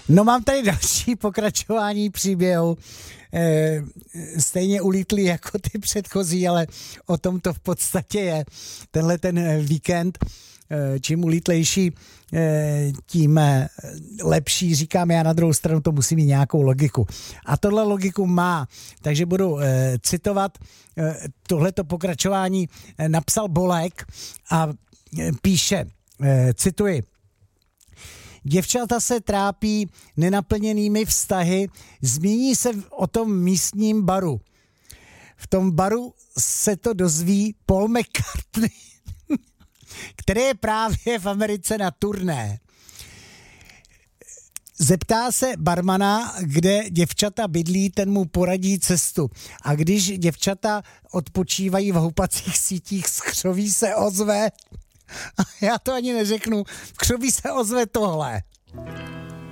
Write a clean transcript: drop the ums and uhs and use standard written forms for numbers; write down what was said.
No mám tady další pokračování příběhu, stejně ulítlý jako ty předchozí, ale o tom to v podstatě je. Tenhle ten víkend, čím ulítlejší, tím lepší, říkám já, na druhou stranu to musí mít nějakou logiku. A tohle logiku má, takže budu citovat tohleto pokračování, napsal Bolek a píše, cituji: Děvčata se trápí nenaplněnými vztahy, zmíní se o tom místním baru. V tom baru se to dozví Paul McCartney, který je právě v Americe na turné. Zeptá se barmana, kde děvčata bydlí, ten mu poradí cestu. A když děvčata odpočívají v houpacích sítích, z křoví se ozve, a já to ani neřeknu, v křoví se ozve tohle.